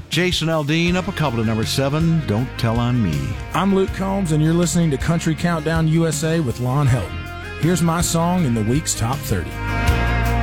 Jason Aldean up a couple to number 7, Don't Tell on Me. I'm Luke Combs, and you're listening to Country Countdown USA with Lon Helton. Here's my song in the week's top 30.